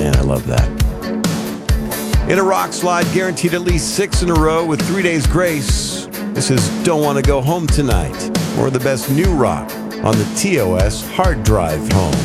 Man, I love that. In a rock slide, guaranteed at least 6 in a row with 3 days grace. This is Don't Want to Go Home Tonight, or the best new rock on the TOS hard drive home.